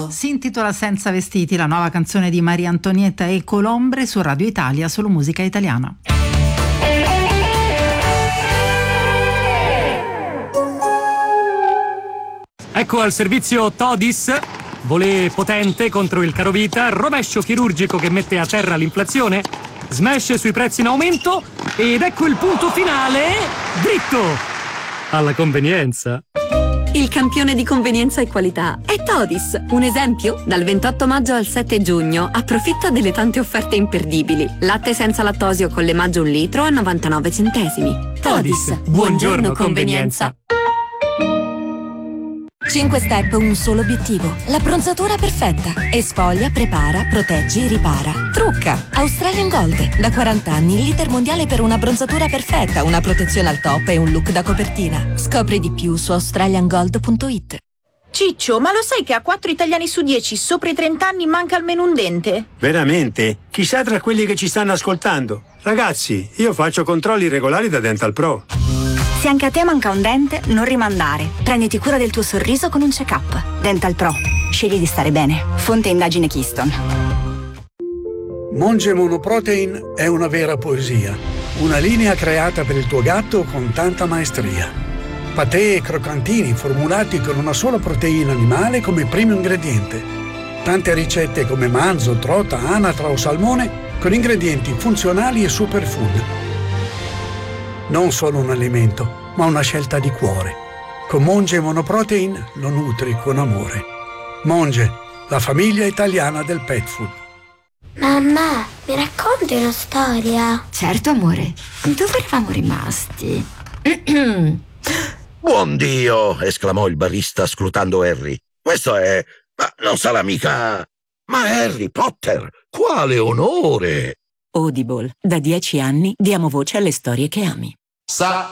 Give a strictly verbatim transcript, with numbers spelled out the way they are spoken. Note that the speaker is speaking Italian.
Si intitola Senza vestiti, la nuova canzone di Maria Antonietta e Colombre su Radio Italia, solo musica italiana. Ecco al servizio Todis, volée potente contro il carovita, rovescio chirurgico che mette a terra l'inflazione, smash sui prezzi in aumento ed ecco il punto finale, dritto alla convenienza. Il campione di convenienza e qualità è Todis. Un esempio? Dal ventotto maggio al sette giugno approfitta delle tante offerte imperdibili. Latte senza lattosio con l'emaggio un litro a novantanove centesimi. Todis, buongiorno convenienza. cinque step, un solo obiettivo. L'abbronzatura perfetta. Esfoglia, prepara, proteggi, ripara. Trucca. Australian Gold. Da quaranta anni il leader mondiale per un'abbronzatura perfetta, una protezione al top e un look da copertina. Scopri di più su australian gold punto it. Ciccio, ma lo sai che a quattro italiani su dieci sopra i trenta anni manca almeno un dente? Veramente? Chissà tra quelli che ci stanno ascoltando. Ragazzi, io faccio controlli regolari da Dental Pro. Se anche a te manca un dente, non rimandare. Prenditi cura del tuo sorriso con un check-up. Dental Pro. Scegli di stare bene. Fonte indagine Keystone. Monge Monoprotein è una vera poesia. Una linea creata per il tuo gatto con tanta maestria. Patè e croccantini formulati con una sola proteina animale come primo ingrediente. Tante ricette come manzo, trota, anatra o salmone con ingredienti funzionali e superfood. Non solo un alimento, ma una scelta di cuore. Con Monge Monoprotein lo nutri con amore. Monge, la famiglia italiana del pet food. Mamma, mi racconti una storia? Certo, amore. Dove eravamo rimasti? Buon Dio! Esclamò il barista scrutando Harry. Questo è... ma non sarà mica... ma Harry Potter! Quale onore! Audible. Da dieci anni diamo voce alle storie che ami. Sa